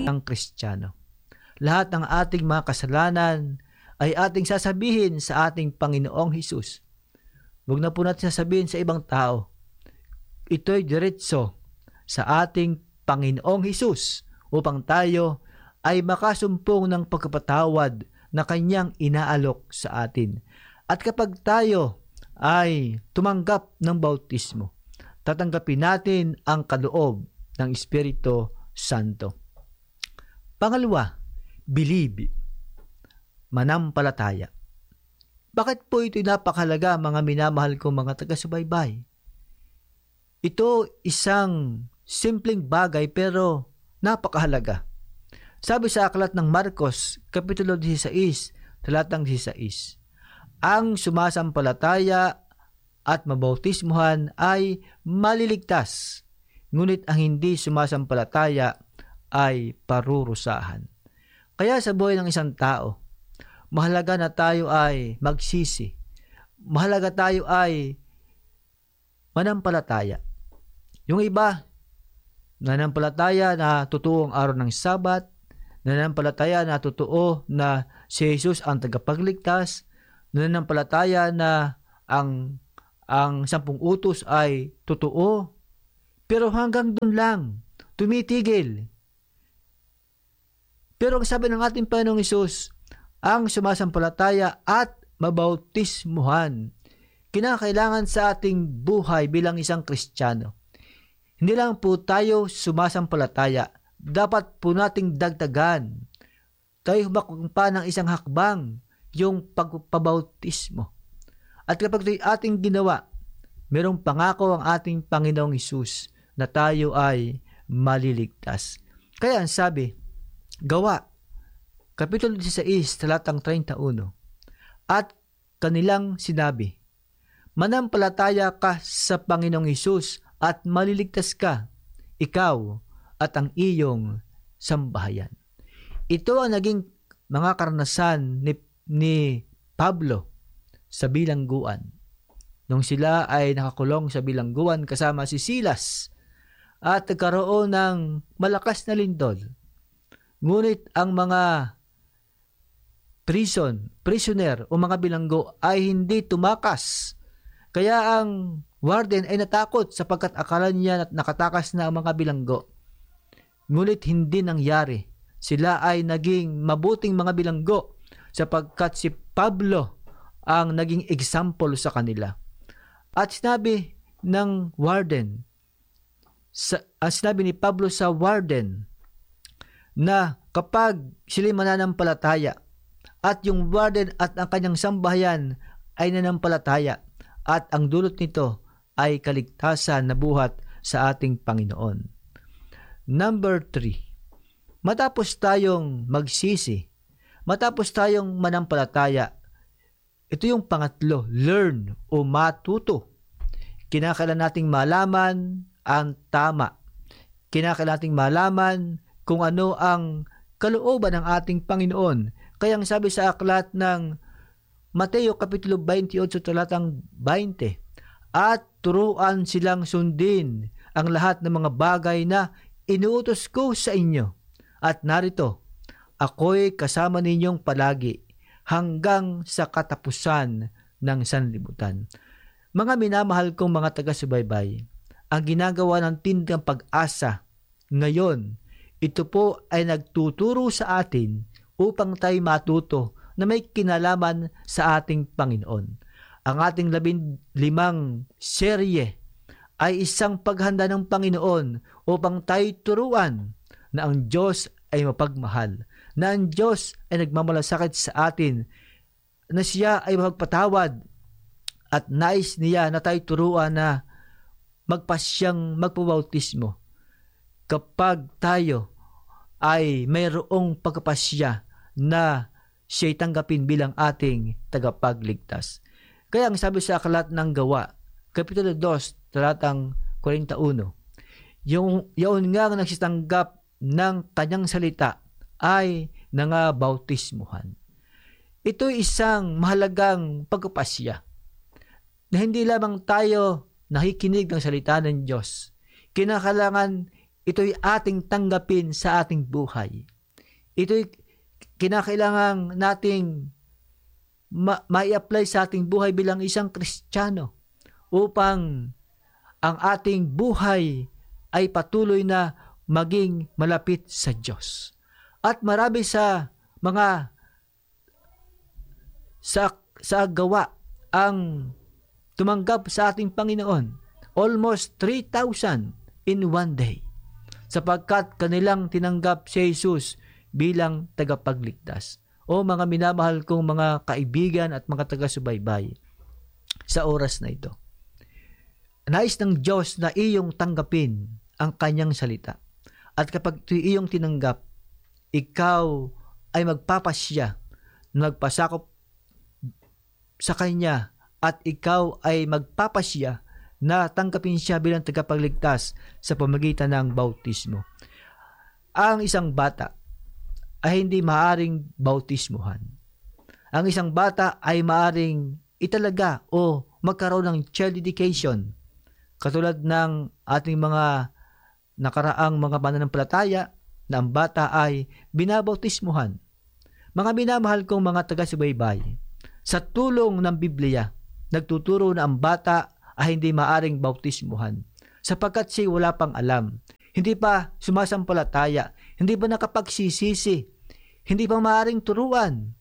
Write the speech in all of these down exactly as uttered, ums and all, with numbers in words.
ng Kristiyano. Lahat ng ating mga kasalanan ay ating sasabihin sa ating Panginoong Hesus. Huwag na po natin sasabihin sa ibang tao. Ito'y diretso sa ating Panginoong Hesus upang tayo ay makasumpong ng pagkapatawad na Kanyang inaalok sa atin. At kapag tayo ay tumanggap ng bautismo, tatanggapin natin ang kaloob ng Espiritu Santo. Pangalawa, believe, manampalataya. Bakit po ito'y napakahalaga, mga minamahal kong mga taga-subaybay? Ito isang simpleng bagay pero napakahalaga. Sabi sa aklat ng Marcos, Kapitulo sixteen, talatang sixteen, ang sumasampalataya at mabautismuhan ay maliligtas, ngunit ang hindi sumasampalataya ay parurusahan. Kaya sa buhay ng isang tao, mahalaga na tayo ay magsisi. Mahalaga tayo ay manampalataya. Yung iba, nanampalataya na totoo ang araw ng Sabat, nanampalataya na totoo na si Jesus ang tagapagligtas, nanampalataya na ang ang sampung utos ay totoo, pero hanggang doon lang, tumitigil. Pero ang sabi ng ating Panginoong Hesus, ang sumasampalataya at mabautismuhan, kinakailangan sa ating buhay bilang isang Kristiyano. Hindi lang po tayo sumasampalataya, dapat po nating dagdagan. Tayo humakpa ng isang hakbang, yung pagpabautismo. At kapag ito'y ating ginawa, merong pangako ang ating Panginoong Hesus na tayo ay maliligtas. Kaya ang sabi, Gawa, Kapitulo sixteen, talatang thirty-one, at kanilang sinabi, manampalataya ka sa Panginoong Hesus at maliligtas ka, ikaw at ang iyong sambahayan. Ito ang naging mga karanasan ni, ni Pablo sa bilangguan. Nung sila ay nakakulong sa bilangguan kasama si Silas at nagkaroon ng malakas na lindol. Ngunit ang mga prison, prisoner o mga bilanggo ay hindi tumakas. Kaya ang warden ay natakot sapagkat akala niya at nakatakas na ang mga bilanggo. Ngunit hindi nangyari. Sila ay naging mabuting mga bilanggo sapagkat si Pablo ang naging example sa kanila. At sinabi ng warden, sa, ang sinabi ni Pablo sa warden, na kapag sila mananampalataya at yung warden at ang kanyang sambahayan ay nanampalataya at ang dulot nito ay kaligtasan na buhat sa ating Panginoon. Number three, matapos tayong magsisi, matapos tayong manampalataya, ito yung pangatlo, learn o matuto. Kinakailangan nating malaman ang tama. Kinakailangan nating malaman kung ano ang kalooban ng ating Panginoon. Kaya ang sabi sa aklat ng Mateo Kapitulo twenty-eight, talatang twenty, at turuan silang sundin ang lahat ng mga bagay na inuutos ko sa inyo. At narito, ako'y kasama ninyong palagi hanggang sa katapusan ng sanlibutan. Mga minamahal kong mga taga-subaybay, ang ginagawa ng Tindang Pag-asa ngayon, ito po ay nagtuturo sa atin upang tayo matuto na may kinalaman sa ating Panginoon. Ang ating labing limang serye ay isang paghanda ng Panginoon upang tayo turuan na ang Diyos ay mapagmahal, na ang Diyos ay nagmamalasakit sa atin, na siya ay magpatawad at nais niya na tayo turuan na magpasyang magpabautismo. Kapag tayo ay mayroong pagkapasya na siya'y tanggapin bilang ating tagapagligtas. Kaya ang sabi sa aklat ng Gawa, Kapitulo two, talatang forty-one, yung yaon nga nagsitanggap ng kanyang salita ay nangabautismuhan. Ito isang mahalagang pagkapasya na hindi lamang tayo nakikinig ng salita ng Diyos. Kinakailangan ito'y ating tanggapin sa ating buhay. Ito'y kinakailangan nating ma- ma-apply sa ating buhay bilang isang Kristiyano upang ang ating buhay ay patuloy na maging malapit sa Diyos. At marami sa mga sa, sa gawa ang tumanggap sa ating Panginoon. Almost three thousand in one day. Sapagkat kanilang tinanggap si Jesus bilang tagapagligtas. O mga minamahal kong mga kaibigan at mga taga-subaybay, sa oras na ito, nais ng Diyos na iyong tanggapin ang kanyang salita. At kapag ito iyong tinanggap, ikaw ay magpapasya, magpasakop sa kanya, at ikaw ay magpapasya na tanggapin siya bilang tagapagligtas sa pamamagitan ng bautismo. Ang isang bata ay hindi maaring bautismuhan. Ang isang bata ay maaring italaga o magkaroon ng child dedication, katulad ng ating mga nakaraang mga mananampalataya na ang bata ay binabautismuhan. Mga minamahal kong mga taga-subaybay, sa tulong ng Biblia, nagtuturo na ang bata ay hindi maaring bautismuhan sapagkat siya wala pang alam. Hindi pa sumasampalataya, hindi pa nakapagsisisi, hindi pa maaaring turuan.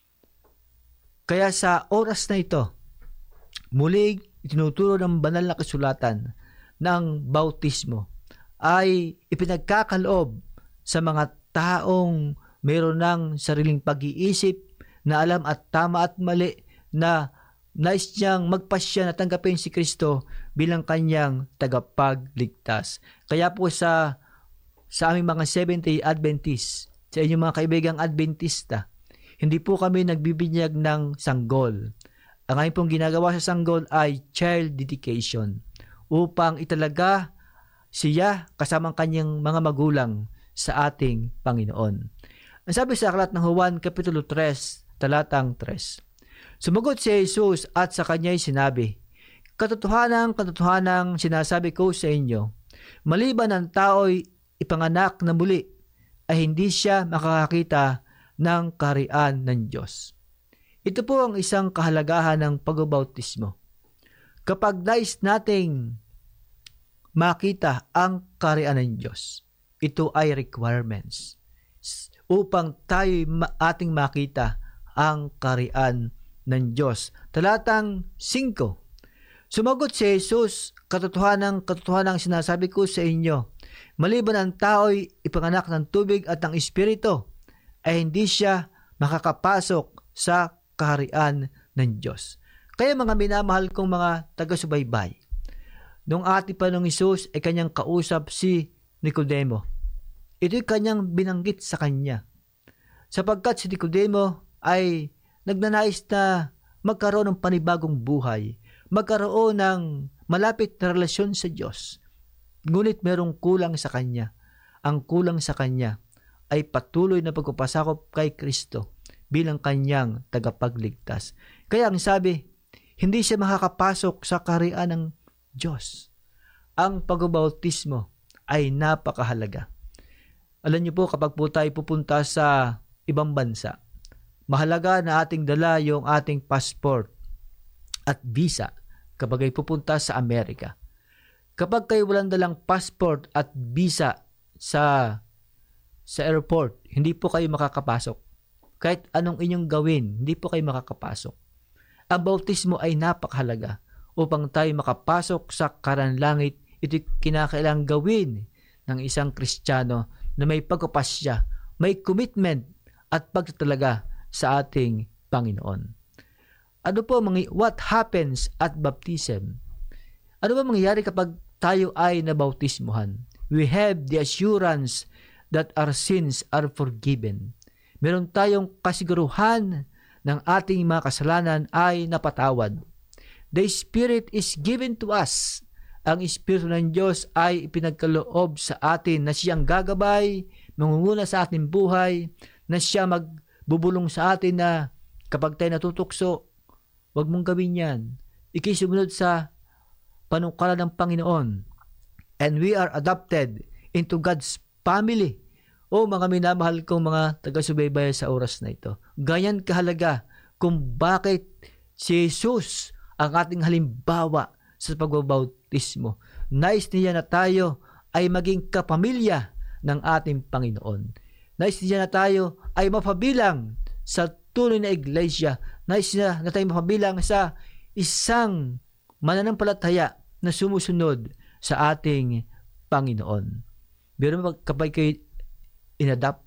Kaya sa oras na ito, muli itinuturo ng banal na kasulatan ng bautismo ay ipinagkakaloob sa mga taong mayroon ng sariling pag-iisip na alam at tama at mali, na nais niyang magpasya na tanggapin si Kristo bilang kanyang tagapagligtas. Kaya po sa sa aming mga Seventh-day Adventist, sa inyong mga kaibigang Adventista, hindi po kami nagbibinyag ng sanggol. Ang aming pong ginagawa sa sanggol ay child dedication upang italaga siya kasamang kanyang mga magulang sa ating Panginoon. Ang sabi sa aklat ng Juan Kapitulo three, talatang three, sumagot si Jesus at sa kanya'y sinabi, katotohanang katotohanang sinasabi ko sa inyo, maliban ang tao'y ipanganak na muli, ay hindi siya makakakita ng kaharian ng Diyos. Ito po ang isang kahalagahan ng pagbabautismo. Kapag nais nating makita ang kaharian ng Diyos, ito ay requirements upang tayo ating makita ang kaharian ng Diyos. Talatang five, sumagot si Jesus, katotohanang katotohanang sinasabi ko sa inyo, maliban ang tao'y ipanganak ng tubig at ng Espiritu, ay hindi siya makakapasok sa kaharian ng Diyos. Kaya mga minamahal kong mga taga-subaybay, nung ati pa ng Jesus ay kanyang kausap si Nicodemo. Ito'y kanyang binanggit sa kanya. Sapagkat si Nicodemo ay nagnanais na magkaroon ng panibagong buhay, magkaroon ng malapit na relasyon sa Diyos. Ngunit merong kulang sa kanya. Ang kulang sa kanya ay patuloy na pagpapasakop kay Kristo bilang kanyang tagapagligtas. Kaya ang sabi, hindi siya makakapasok sa kaharian ng Diyos. Ang pagbabautismo ay napakahalaga. Alam niyo po, kapag po tayo pupunta sa ibang bansa, mahalaga na ating dala yung ating passport at visa kapag ay pupunta sa Amerika. Kapag kayo walang dalang passport at visa sa sa airport, hindi po kayo makakapasok. Kahit anong inyong gawin, hindi po kayo makakapasok. Ang bautismo ay napakahalaga upang tayo makapasok sa karanlangit. Ito'y kinakailangang gawin ng isang Kristiyano na may pagpapasya, may commitment at pagtatalaga sa ating Panginoon. Ano po mga, what happens at baptism? Ano ba mangyayari kapag tayo ay nabautismuhan? We have the assurance that our sins are forgiven. Meron tayong kasiguruhan ng ating mga kasalanan ay napatawad. The Spirit is given to us. Ang Espiritu ng Diyos ay ipinagkaloob sa atin na siyang gagabay, mangunguna sa ating buhay, na siya magbubulong sa atin na kapag tayo natutukso, huwag mong gawin yan. Ikisumunod sa panungkalan ng Panginoon. And we are adopted into God's family. O mga minamahal kong mga taga-subaybay sa oras na ito, ganyan kahalaga kung bakit si Jesus ang ating halimbawa sa pagbabautismo. Nais niya na tayo ay maging kapamilya ng ating Panginoon. Nais niya na tayo ay mapabilang sa tunay na iglesia. Nais niya na tayo mapabilang sa isang mananampalataya na sumusunod sa ating Panginoon. Pero kapag kayo inadapt,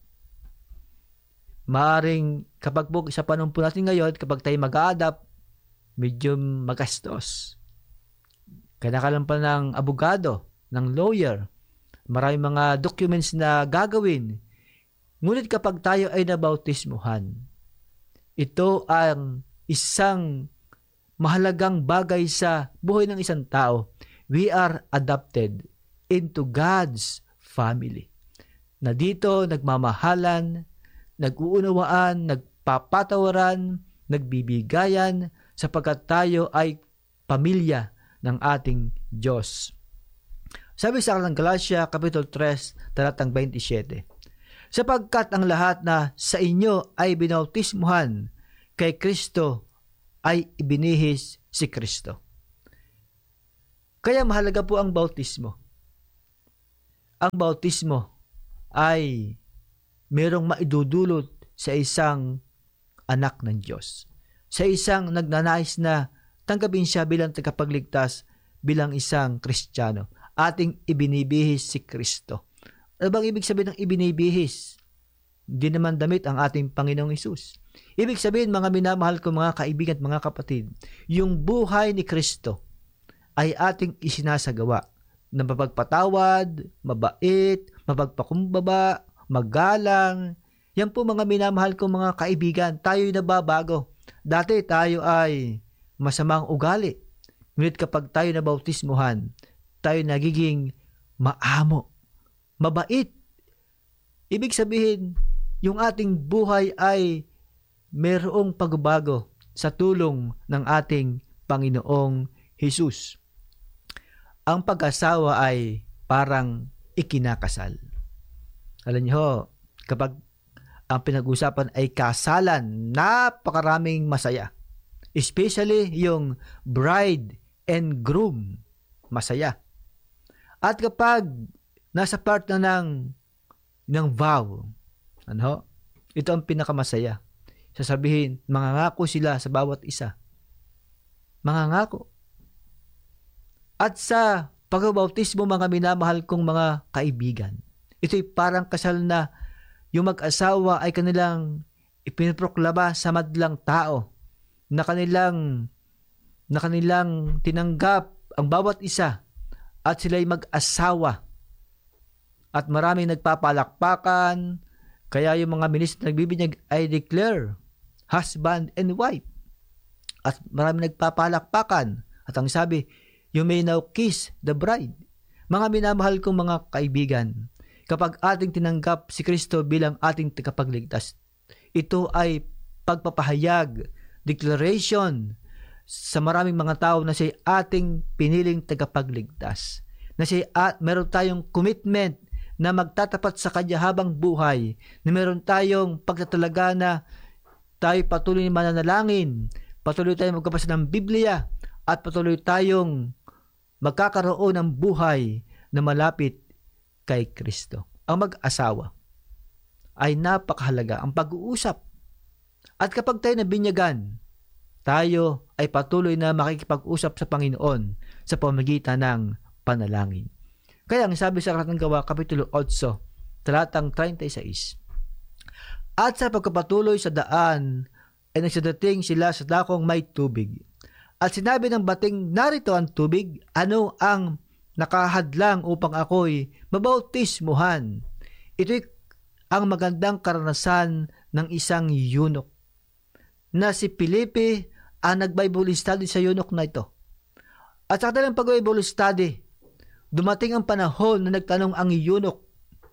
maaring kapag po sa panahon po natin ngayon, kapag tayo mag-a-adapt, medyo magastos. Kailangan pa ng abogado, ng lawyer, maraming mga documents na gagawin. Ngunit kapag tayo ay nabautismuhan, ito ang isang mahalagang bagay sa buhay ng isang tao. We are adopted into God's family. Na dito nagmamahalan, nag-uunawaan, nagpapatawaran, nagbibigayan, sapagkat tayo ay pamilya ng ating Diyos. Sabi sa Aklat ng Galatia, Kapitulo three, talatang twenty-seven, sapagkat ang lahat na sa inyo ay binautismuhan, kay Kristo ay ibinihis si Kristo. Kaya mahalaga po ang bautismo. Ang bautismo ay merong maidudulot sa isang anak ng Diyos. Sa isang nagnanais na tanggapin siya bilang tagapagligtas, bilang isang Kristiyano. Ating ibinibihis si Kristo. Ano bang ibig sabihin ng ibinibihis? Hindi naman damit ang ating Panginoong Hesus. Ibig sabihin, mga minamahal ko mga kaibigan at mga kapatid, yung buhay ni Kristo ay ating isinasagawa na mapagpatawad, mabait, mapagpakumbaba, magalang. Yan po mga minamahal kong mga kaibigan, tayo'y nababago. Dati tayo ay masamang ugali. Ngunit kapag tayo nabautismuhan, tayo nagiging maamo, mabait. Ibig sabihin, yung ating buhay ay mayroong pagbabago sa tulong ng ating Panginoong Hesus. Ang pag-asawa ay parang ikinakasal. Alam niyo, kapag ang pinag-usapan ay kasalan, napakaraming masaya. Especially yung bride and groom, masaya. At kapag nasa part na ng, ng vow, ano, ito ang pinakamasaya. Sasabihin, mangangako sila sa bawat isa. Mangangako. At sa pagbabautismo, mga minamahal kong mga kaibigan, ito'y parang kasal na yung mag-asawa ay kanilang ipinoproklama sa madlang tao na kanilang na kanilang tinanggap ang bawat isa at sila'y mag-asawa. At maraming nagpapalakpakan, kaya yung mga ministro nagbibinyag ay declare husband and wife. At maraming nagpapalakpakan. At ang sabi, you may now kiss the bride. Mga minamahal kong mga kaibigan, kapag ating tinanggap si Kristo bilang ating tagapagligtas, ito ay pagpapahayag, declaration sa maraming mga tao na siya ating piniling tagapagligtas. Na siya at meron tayong commitment na magtatapat sa Kanya habang buhay. Na meron tayong pagtatalaga na tayo patuloy na mananalangin, patuloy tayong magkabasa ng Biblia, at patuloy tayong magkakaroon ng buhay na malapit kay Kristo. Ang mag-asawa ay napakahalaga, ang pag-uusap. At kapag tayo nabinyagan, tayo ay patuloy na makikipag-usap sa Panginoon sa pamamagitan ng panalangin. Kaya ang sabi sa Aklat ng Gawa, Kapitulo eight, talatang thirty-six, at sa pagkapatuloy sa daan ay nagsadating sila sa dakong may tubig. At sinabi ng bating, narito ang tubig, ano ang nakahadlang upang ako'y mabautismuhan? Ito'y ang magandang karanasan ng isang eunuch na si Felipe ang nag-Bible study sa eunuch na ito. At sa kanilang pag-Bible study, dumating ang panahon na nagtanong ang eunuch,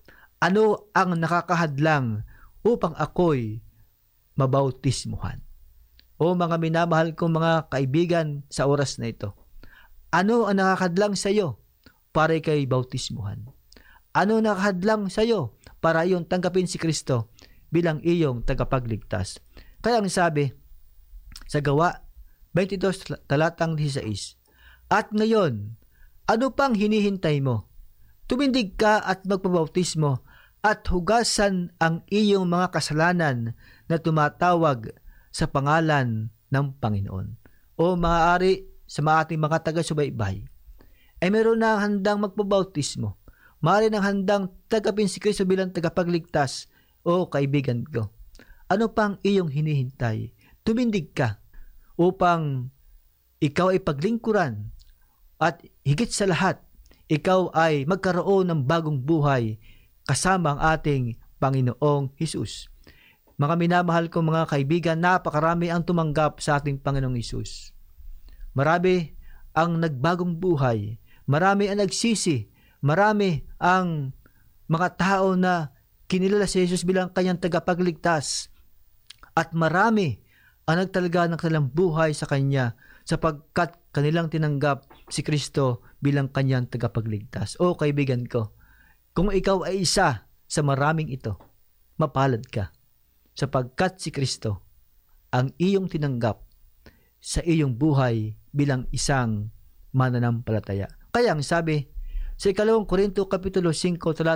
ano ang nakakahadlang upang ako'y mabautismuhan? O mga minamahal kong mga kaibigan sa oras na ito, ano ang nakakadlang sa iyo para kay bautismuhan? Ano nakahadlang sa iyo para iyong tanggapin si Kristo bilang iyong tagapagligtas? Kaya ang sabi sa Gawa twenty-two talatang sixteen, at ngayon, ano pang hinihintay mo? Tumindig ka at magpabautismo at hugasan ang iyong mga kasalanan na tumatawag sa pangalan ng Panginoon. O maaari sa mga ating mga taga-subaybay, ay meron na handang magpabautismo. Maaari nang handang tagapin si Kristo bilang tagapagligtas. O kaibigan ko, ano pang iyong hinihintay? Tumindig ka upang ikaw ay paglingkuran at higit sa lahat, ikaw ay magkaroon ng bagong buhay kasama ang ating Panginoong Hesus. Mga minamahal kong mga kaibigan, napakarami ang tumanggap sa ating Panginoong Hesus. Marami ang nagbagong buhay, marami ang nagsisi, marami ang mga tao na kinilala si Jesus bilang kanyang tagapagligtas, at marami ang nagtalaga ng kanilang buhay sa Kanya sapagkat kanilang tinanggap si Kristo bilang Kanyang tagapagligtas. O kaibigan ko, kung ikaw ay isa sa maraming ito, mapalad ka sapagkat si Kristo ang iyong tinanggap sa iyong buhay bilang isang mananampalataya. Kaya ang sabi sa ikalawang Korinto Kapitulo five,